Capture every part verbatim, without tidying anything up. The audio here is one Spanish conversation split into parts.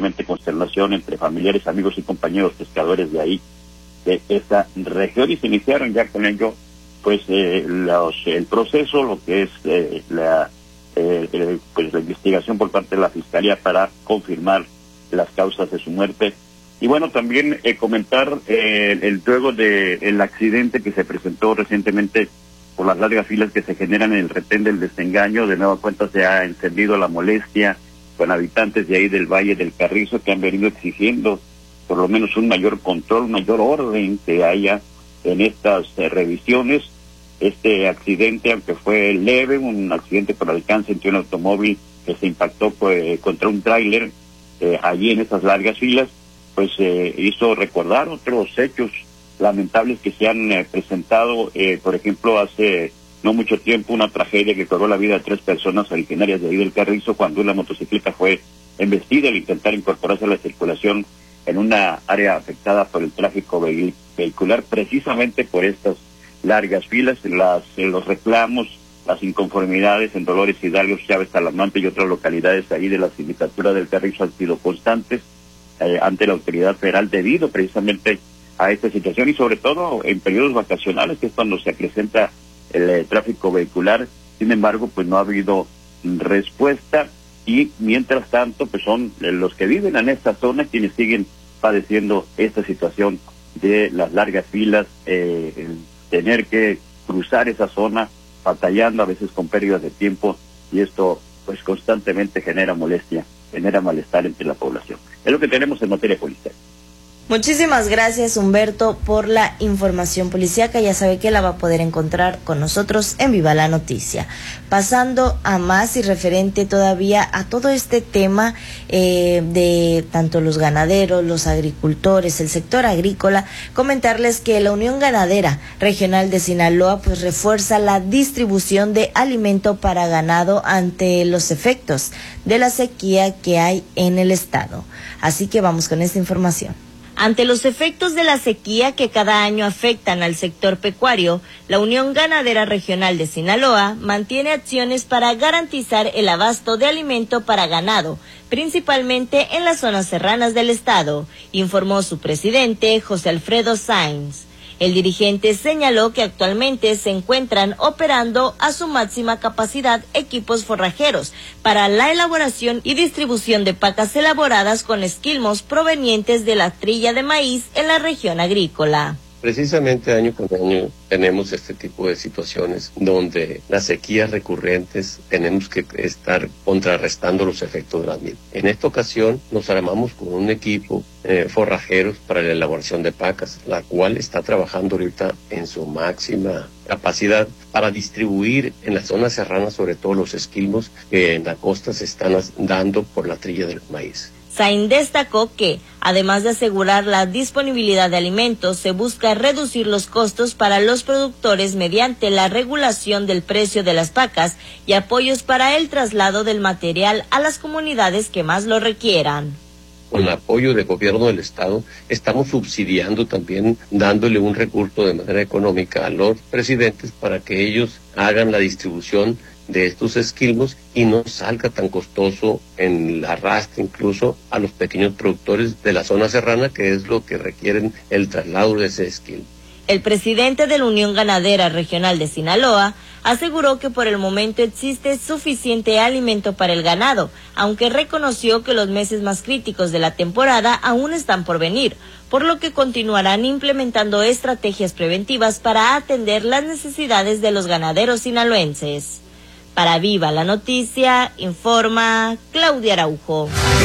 evidentemente consternación entre familiares, amigos y compañeros pescadores de ahí, de esta región, y se iniciaron ya con ello pues eh, los, el proceso, lo que es eh, la eh, eh, pues la investigación por parte de la Fiscalía para confirmar las causas de su muerte. Y bueno, también eh, comentar eh, el luego de el accidente que se presentó recientemente por las largas filas que se generan en el retén del Desengaño. De nueva cuenta se ha encendido la molestia con habitantes de ahí del Valle del Carrizo, que han venido exigiendo por lo menos un mayor control, un mayor orden que haya en estas eh, revisiones. Este accidente, aunque fue leve, un accidente por alcance entre un automóvil que se impactó pues, contra un tráiler eh, allí en esas largas filas, pues eh, hizo recordar otros hechos lamentables que se han eh, presentado, eh, por ejemplo, hace no mucho tiempo una tragedia que cobró la vida de tres personas originarias de ahí del Carrizo, cuando una motocicleta fue embestida al intentar incorporarse a la circulación en una área afectada por el tráfico vehi- vehicular, precisamente por estas largas filas. Las, eh, los reclamos, las inconformidades en Dolores Hidalgo, Chávez, Talamante y otras localidades ahí de la sindicatura del Carrizo han sido constantes eh, ante la autoridad federal debido precisamente a esta situación, y sobre todo en periodos vacacionales, que es cuando se acrecenta el eh, tráfico vehicular. Sin embargo, pues no ha habido respuesta, y mientras tanto pues son eh, los que viven en esta zona quienes siguen padeciendo esta situación de las largas filas, eh, el tener que cruzar esa zona batallando a veces con pérdidas de tiempo, y esto pues constantemente genera molestia, genera malestar entre la población. Es lo que tenemos en materia policial. Muchísimas gracias, Humberto, por la información policíaca. Ya sabe que la va a poder encontrar con nosotros en Viva la Noticia. Pasando a más y referente todavía a todo este tema eh, de tanto los ganaderos, los agricultores, el sector agrícola, comentarles que la Unión Ganadera Regional de Sinaloa pues refuerza la distribución de alimento para ganado ante los efectos de la sequía que hay en el estado. Así que vamos con esta información. Ante los efectos de la sequía que cada año afectan al sector pecuario, la Unión Ganadera Regional de Sinaloa mantiene acciones para garantizar el abasto de alimento para ganado, principalmente en las zonas serranas del estado, informó su presidente, José Alfredo Sáenz. El dirigente señaló que actualmente se encuentran operando a su máxima capacidad equipos forrajeros para la elaboración y distribución de pacas elaboradas con esquilmos provenientes de la trilla de maíz en la región agrícola. Precisamente año con año tenemos este tipo de situaciones donde las sequías recurrentes tenemos que estar contrarrestando los efectos de las mismas. En esta ocasión nos armamos con un equipo eh, forrajeros para la elaboración de pacas, la cual está trabajando ahorita en su máxima capacidad para distribuir en las zonas serranas, sobre todo los esquilmos que en la costa se están dando por la trilla del maíz. Sáenz destacó que, además de asegurar la disponibilidad de alimentos, se busca reducir los costos para los productores mediante la regulación del precio de las pacas y apoyos para el traslado del material a las comunidades que más lo requieran. Con el apoyo del gobierno del estado, estamos subsidiando también, dándole un recurso de manera económica a los presidentes para que ellos hagan la distribución de estos esquilmos y no salga tan costoso en el arrastre incluso a los pequeños productores de la zona serrana, que es lo que requieren el traslado de ese esquilmo. El presidente de la Unión Ganadera Regional de Sinaloa aseguró que por el momento existe suficiente alimento para el ganado, aunque reconoció que los meses más críticos de la temporada aún están por venir, por lo que continuarán implementando estrategias preventivas para atender las necesidades de los ganaderos sinaloenses. Para Viva la Noticia, informa Claudia Araujo.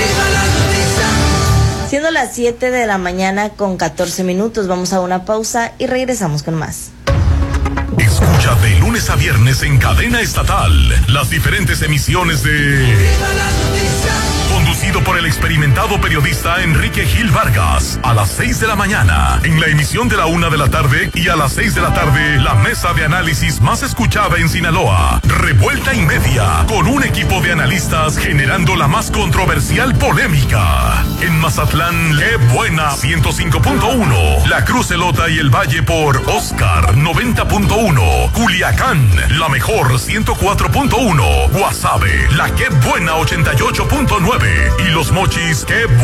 Siendo las siete de la mañana con catorce minutos, vamos a una pausa y regresamos con más. Escucha de lunes a viernes en cadena estatal las diferentes emisiones de Viva la Noticia, conducido por el experimentado periodista Enrique Gil Vargas, a las seis de la mañana, en la emisión de la una de la tarde, y a las seis de la tarde, la mesa de análisis más escuchada en Sinaloa, Revuelta y Media, con un equipo de analistas generando la más controversial polémica. En Mazatlán, qué buena, ciento cinco punto uno, La Cruz, Elota y el Valle por Oscar, noventa punto uno, Culiacán, la mejor, ciento cuatro punto uno, Guasave, la qué buena, ochenta y ocho punto nueve, y Los Mochis, qué buena.